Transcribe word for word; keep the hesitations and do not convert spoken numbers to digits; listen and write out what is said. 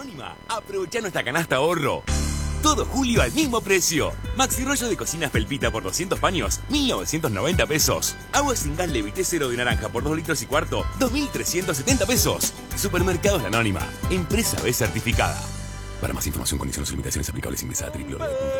Anónima, aprovecha nuestra canasta ahorro. Todo julio al mismo precio. Maxi rollo de cocina Felpita por doscientos paños, mil novecientos noventa pesos. Agua sin gas Levité cero de naranja por dos litros y cuarto, dos mil trescientos setenta pesos. Supermercados La Anónima, empresa B certificada. Para más información, condiciones y limitaciones aplicables, ingresa a doble u doble u doble u punto